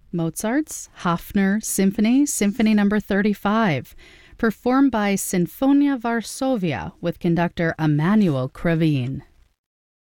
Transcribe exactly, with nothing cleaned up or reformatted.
Mozart's Hafner Symphony, Symphony Number thirty-five, performed by Sinfonia Varsovia with conductor Emanuel Krivine.